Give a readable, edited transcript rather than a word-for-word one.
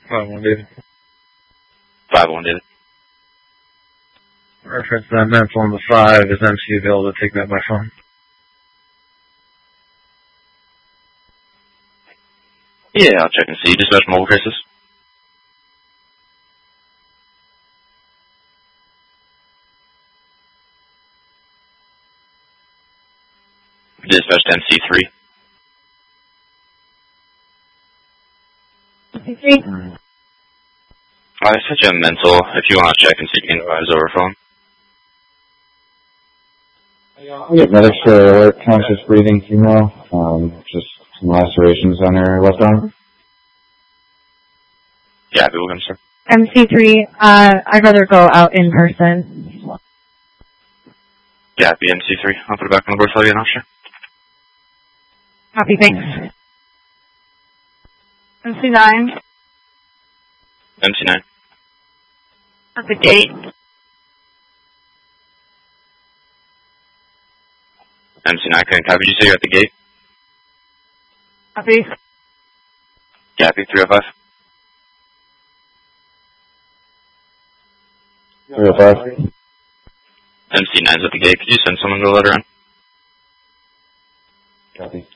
5-1, David. 5-1, David. Reference that mental on the 5. Is MC available to take that by phone? Yeah, I'll check and see. Dispatch mobile crisis. Dispatch to MC3. MC3? I sent you a mental. If you want to check and see if you can advise over phone. We get medics for alert, conscious breathing female. Just some lacerations on her left arm. Yeah, welcome, sir. MC3, I'd rather go out in person. Yeah, MC3. I'll put it back on the board for you, officer. Copy, thanks. MC9? MC9. At the gate. MC9, couldn't copy. Did you say you're at the gate? Copy. Copy, 305. 305. MC9's at the gate. Could you send someone to let her in? Copy.